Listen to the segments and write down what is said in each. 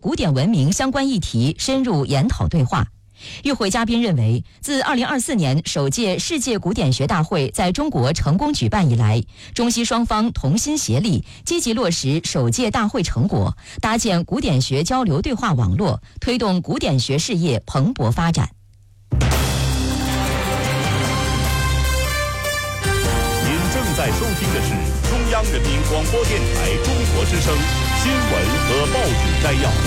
古典文明相关议题深入研讨对话。与会嘉宾认为，自2024年首届世界古典学大会在中国成功举办以来，中西双方同心协力，积极落实首届大会成果，搭建古典学交流对话网络，推动古典学事业蓬勃发展。 您正在收听的是中央人民广播电台中国之声新闻和报纸摘要。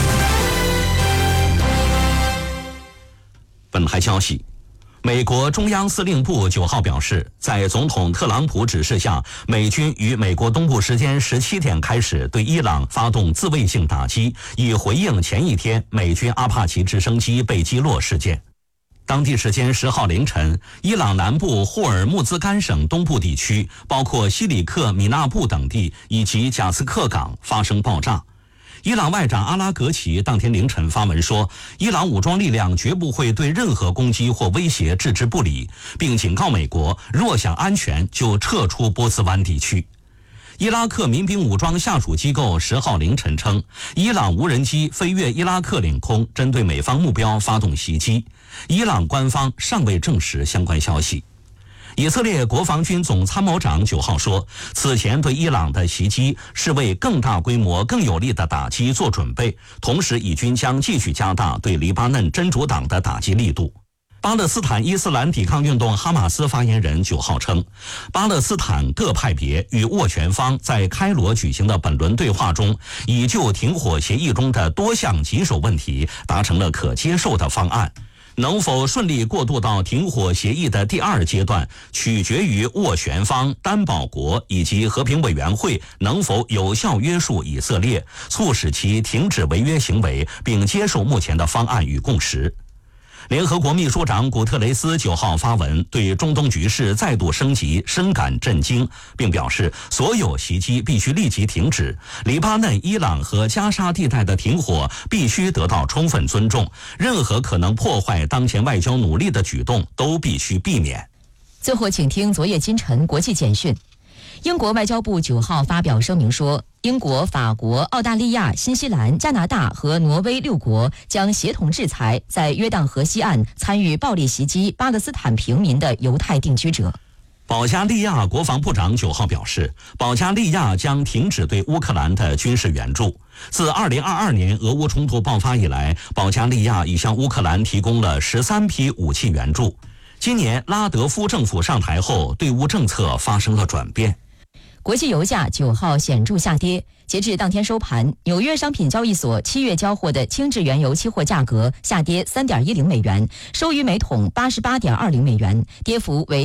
本台消息，美国中央司令部9号表示，在总统特朗普指示下，美军于美国东部时间17点开始对伊朗发动自卫性打击，以回应前一天美军阿帕奇直升机被击落事件。当地时间10号凌晨，伊朗南部霍尔木兹干省东部地区，包括西里克米纳布等地以及贾斯克港发生爆炸。伊朗外长阿拉格齐当天凌晨发文说，伊朗武装力量绝不会对任何攻击或威胁置之不理，并警告美国，若想安全就撤出波斯湾地区。伊拉克民兵武装下属机构10号凌晨称，伊朗无人机飞越伊拉克领空，针对美方目标发动袭击。伊朗官方尚未证实相关消息。以色列国防军总参谋长9号说，此前对伊朗的袭击是为更大规模、更有力的打击做准备，同时以军将继续加大对黎巴嫩真主党的打击力度。巴勒斯坦伊斯兰抵抗运动哈马斯发言人9号称，巴勒斯坦各派别与斡旋方在开罗举行的本轮对话中，已就停火协议中的多项棘手问题达成了可接受的方案。能否顺利过渡到停火协议的第2阶段，取决于斡旋方、担保国以及和平委员会能否有效约束以色列，促使其停止违约行为，并接受目前的方案与共识。联合国秘书长古特雷斯9号发文，对中东局势再度升级深感震惊，并表示所有袭击必须立即停止，黎巴嫩、伊朗和加沙地带的停火必须得到充分尊重，任何可能破坏当前外交努力的举动都必须避免。 最后请听昨夜今晨国际简讯。英国外交部9号发表声明说，英国、法国、澳大利亚、新西兰、加拿大和挪威6国将协同制裁在约旦河西岸参与暴力袭击巴勒斯坦平民的犹太定居者。 保加利亚国防部长9号表示，保加利亚将停止对乌克兰的军事援助。自2022年俄乌冲突爆发以来，保加利亚已向乌克兰提供了13批武器援助。今年拉德夫政府上台后，对乌政策发生了转变。 国际油价9号显著下跌，截至当天收盘，纽约商品交易所7月交货的轻质原油期货价格下跌3.10美元，收于每桶88.20美元，跌幅为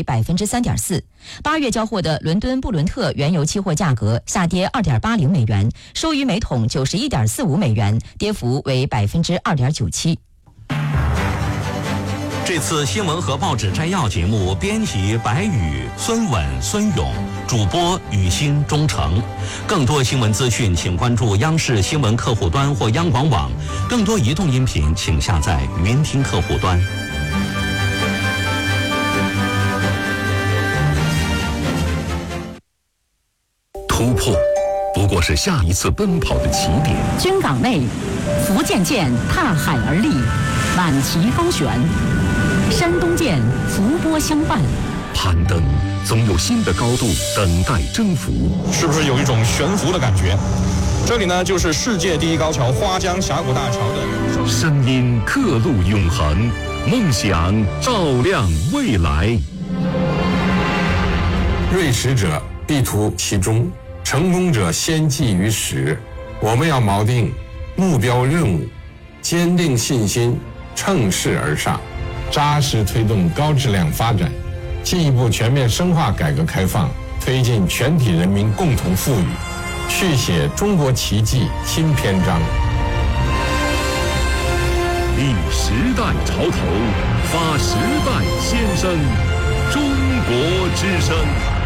3.4%。8月交货的伦敦布伦特原油期货价格下跌2.80美元，收于每桶91.45美元，跌幅为2.97%。 这次新闻和报纸摘要节目，编辑白宇、孙稳、孙勇，主播雨欣、钟诚。更多新闻资讯，请关注央视新闻客户端或央广网。更多移动音频，请下载语音听客户端。 突破不过是下一次奔跑的起点。 军港内，福建舰踏海而立，满旗高悬；山东舰伏波相伴。 攀登总有新的高度等待征服， 是不是有一种悬浮的感觉？这里呢，就是世界第一高桥花江峡谷大桥的声音刻录永恒，梦想照亮未来。 锐识者必图其中，成功者先记于始。我们要锚定目标任务，坚定信心，乘势而上，扎实推动高质量发展，进一步全面深化改革开放，推进全体人民共同富裕，续写中国奇迹新篇章。 立时代潮头，发时代先声，中国之声。